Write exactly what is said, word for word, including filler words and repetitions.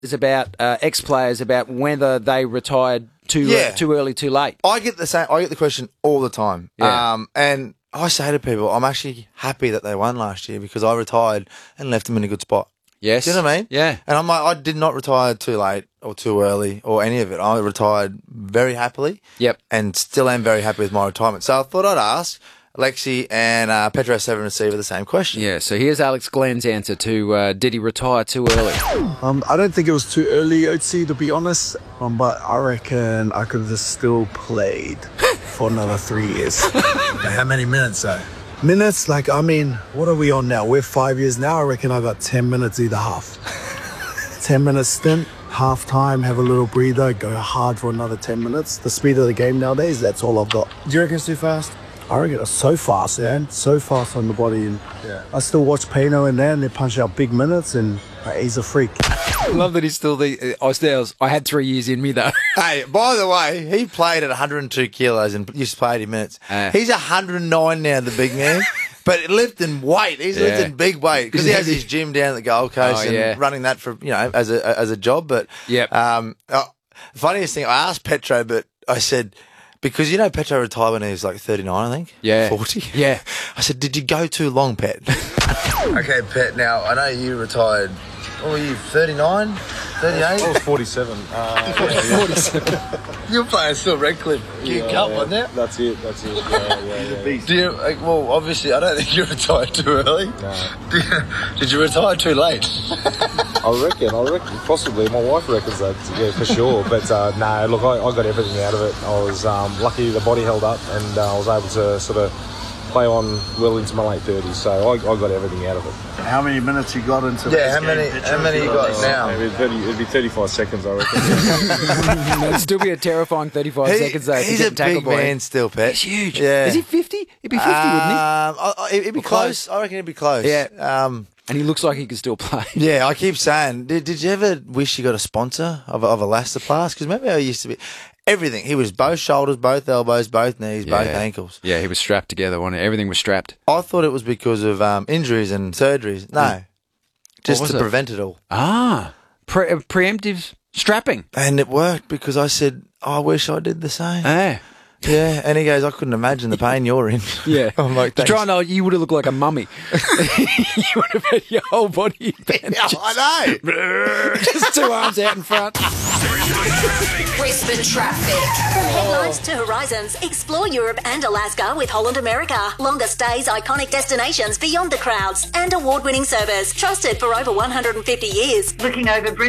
is about uh, ex-players about whether they retired too Yeah. uh, too early, too late. I get the same. I get the question all the time. Yeah. Um, and I say to people, I'm actually happy that they won last year because I retired and left them in a good spot. Yes. Do you know what I mean? Yeah. And I'm like, I did not retire too late or too early or any of it. I retired very happily. Yep. And still am very happy with my retirement. So I thought I'd ask Lexi and uh, Petro Seven Receiver the same question. Yeah, so here's Alex Glenn's answer to uh, did he retire too early? Um, I don't think it was too early, O T, to be honest. Um, but I reckon I could have still played for another three years. How many minutes, though? Minutes? Like, I mean, what are we on now? We're five years now. I reckon I got ten minutes either half. ten minutes stint, half time, have a little breather, go hard for another ten minutes. The speed of the game nowadays, that's all I've got. Do you reckon it's too fast? I reckon it's so fast, man. So fast on the body. And Yeah. I still watch Payno and then they punch out big minutes and uh, he's a freak. I love that he's still the. I was, I had three years in me though. Hey, by the way, he played at one hundred two kilos and used to play eighty minutes. Uh. He's one hundred nine now, the big man. But lifting weight, he's Yeah. lifting big weight because he has his gym down at the Gold Coast Oh, and yeah. running that for, you know, as a as a job. But Yep. um, uh, the funniest thing, I asked Petro, but I said, because you know Petro retired when he was like thirty-nine, I think. Yeah. forty. Yeah. I said, did you go too long, Pet? Okay, Pet, now I know you retired, what were you, thirty-nine? thirty-eight? I was forty-seven. Uh, You were playing still Redcliffe. You yeah, Cup, yeah. wasn't it? That's it. That's it. Yeah, yeah, yeah. Do you, like, well, obviously, I don't think you retired too early. No. Did you, did you retire too late? I reckon. I reckon. Possibly. My wife reckons that. Yeah, for sure. But uh, no, look, I, I got everything out of it. I was um, lucky the body held up, and uh, I was able to sort of play on well into my late thirties. So I, I got everything out of it. How many minutes you got into Yeah, this how game, many- Petro? how many you got now? It'd be, thirty, it'd be thirty-five seconds, I reckon. It'd still be a terrifying thirty-five He- seconds though. he's to a get tackled big by him. man still, Pet. He's huge. Yeah. Is he fifty? He'd be fifty, wouldn't he? Um, I, I, it'd be Or close. close. I reckon it'd be close. Yeah. Um, And he looks like he could still play. yeah, I keep saying, did, did you ever wish you got a sponsor of, of Elastoplast? Because maybe I used to be everything. He was both shoulders, both elbows, both knees, both ankles. Yeah, he was strapped together, wasn't it? Everything was strapped. I thought it was because of um, injuries and surgeries. No, just was to it? prevent it all. Ah, pre- uh, preemptive strapping. And it worked because I said, oh, I wish I did the same. Ah. Yeah, and he goes, I couldn't imagine the pain you're in. Yeah. I'm like, to thanks. try and know, you would have looked like a mummy. you would have had your whole body bent. Yeah, I know. Just two arms out in front. Brisbane traffic. From headlines to horizons, explore Europe and Alaska with Holland America. Longer stays, iconic destinations beyond the crowds, and award-winning service trusted for over one hundred fifty years. Looking over Brisbane.